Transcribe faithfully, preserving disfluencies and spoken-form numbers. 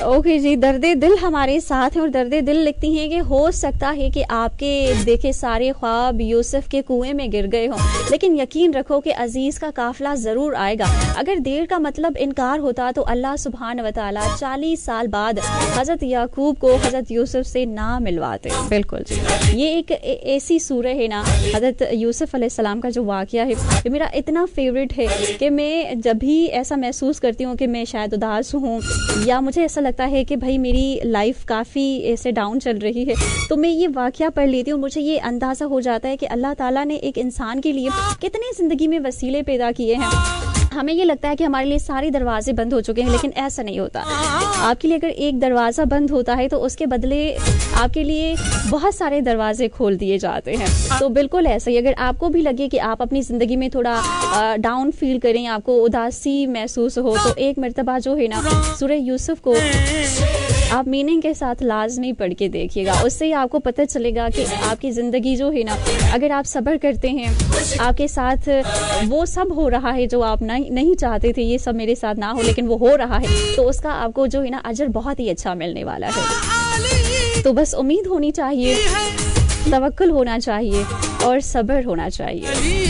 Okay जी, दर्दे दिल हमारे साथ हैं और दर्दे दिल लिखती हैं कि हो सकता है कि आपके देखे सारे ख्वाब यूसुफ के कुएं में गिर गए हों, लेकिन यकीन रखो कि अजीज का काफिला जरूर आएगा। अगर देर का मतलब इनकार होता तो अल्लाह सुब्हान व तआला चालीस साल बाद हजरत याकूब को हजरत यूसुफ से ना मिलवाते। बिल्कुल जी, ये एक ऐसी सूरह है ना, हजरत यूसुफ अलैहिस्सलाम का जो वाकया है, ये मेरा इतना फेवरेट है कि मैं जब भी ऐसा महसूस करती हूँ कि मैं शायद उदास हूँ या मुझे ऐसा लगता है कि भाई मेरी लाइफ काफ़ी ऐसे डाउन चल रही है, तो मैं ये वाकया पढ़ लेती हूँ। मुझे ये अंदाज़ा हो जाता है कि अल्लाह ताला ने एक इंसान के लिए कितने ज़िंदगी में वसीले पैदा किए हैं। हमें ये लगता है कि हमारे लिए सारे दरवाजे बंद हो चुके हैं, लेकिन ऐसा नहीं होता। आपके लिए अगर एक दरवाज़ा बंद होता है तो उसके बदले आपके लिए बहुत सारे दरवाजे खोल दिए जाते हैं। तो बिल्कुल ऐसा ही, अगर आपको भी लगे कि आप अपनी ज़िंदगी में थोड़ा डाउन फील करें, आपको उदासी महसूस हो, तो एक मरतबा जो है ना सूरह यूसुफ को आप मीनिंग के साथ लाजमी पढ़ के देखिएगा। उससे ही आपको पता चलेगा कि आपकी ज़िंदगी जो है ना, अगर आप सब्र करते हैं, आपके साथ वो सब हो रहा है जो आप नहीं नहीं चाहते थे ये सब मेरे साथ ना हो, लेकिन वो हो रहा है, तो उसका आपको जो है ना अजर बहुत ही अच्छा मिलने वाला है। तो बस उम्मीद होनी चाहिए, तवक्कुल होना चाहिए और सब्र होना चाहिए।